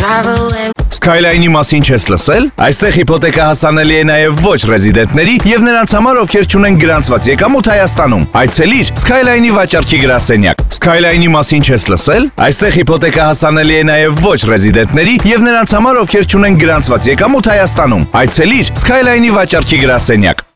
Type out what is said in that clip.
Skyline-ի մասին չես լսել? Այստեղ հիփոթեկա հասանելի է նաև ոչ ռեզիդենտների եւ նրանց համար, ովքեր չունեն գրանցված եկամուտ Հայաստանում։ Այցելիր Skyline-ի վաճառքի գրասենյակ։ Skyline-ի մասին չես լսել? Այստեղ հիփոթեկա հասանելի է նաև ոչ ռեզիդենտների եւ նրանց համար, ովքեր չունեն գրանցված եկամուտ Հայաստանում։ Այցելիր Skyline-ի վաճառքի գրասենյակ։